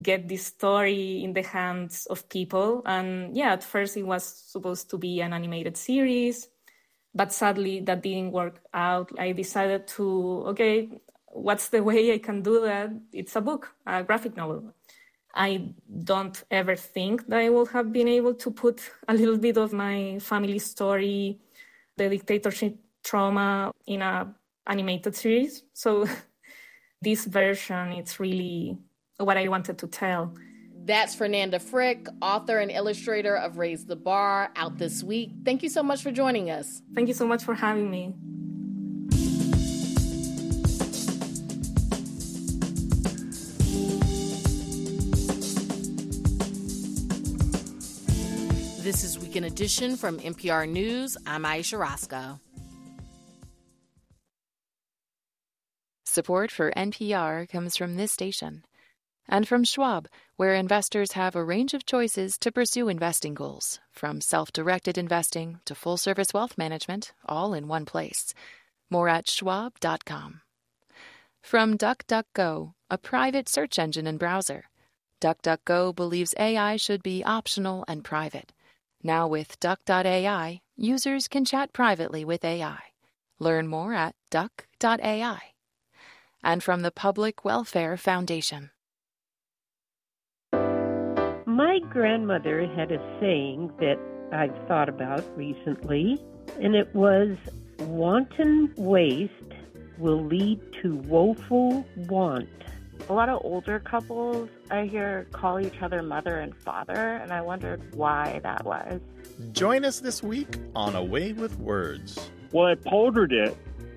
get this story in the hands of people. And yeah, at first it was supposed to be an animated series, but sadly that didn't work out. I decided to, okay, what's the way I can do that? It's a book, a graphic novel. I don't ever think that I will have been able to put a little bit of my family story, the dictatorship trauma, in a animated series. So this version, it's really what I wanted to tell. That's Fernanda Frick, author and illustrator of Raise the Bar, out this week. Thank you so much for joining us. Thank you so much for having me. This is Weekend Edition from NPR News. I'm Aisha Roscoe. Support for NPR comes from this station and from Schwab, where investors have a range of choices to pursue investing goals, from self-directed investing to full-service wealth management, all in one place. More at schwab.com. From DuckDuckGo, a private search engine and browser. DuckDuckGo believes AI should be optional and private. Now with Duck.ai, users can chat privately with AI. Learn more at duck.ai. And from the Public Welfare Foundation. My grandmother had a saying that I've thought about recently, and it was, wanton waste will lead to woeful want. A lot of older couples, I hear, call each other mother and father, and I wondered why that was. Join us this week on A Way with Words. Well, I pondered it.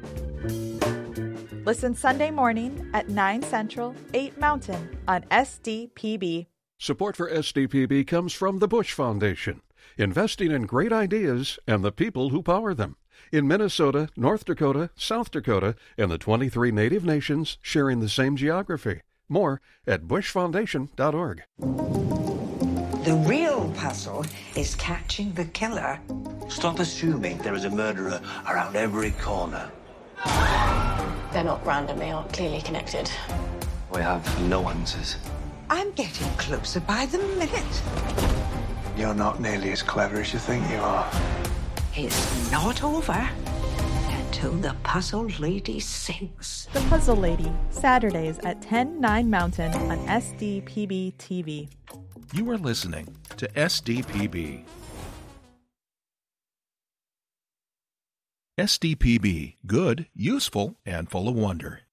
Listen Sunday morning at 9 Central, 8 Mountain on SDPB. Support for SDPB comes from the Bush Foundation, investing in great ideas and the people who power them. In Minnesota, North Dakota, South Dakota, and the 23 native nations sharing the same geography. More at bushfoundation.org. The real puzzle is catching the killer. Stop assuming there is a murderer around every corner. They're not random, they are clearly connected. We have no answers. I'm getting closer by the minute. You're not nearly as clever as you think you are. It's not over until the Puzzle Lady sings. The Puzzle Lady, Saturdays at 10, 9 Mountain on SDPB TV. You are listening to SDPB. SDPB, good, useful, and full of wonder.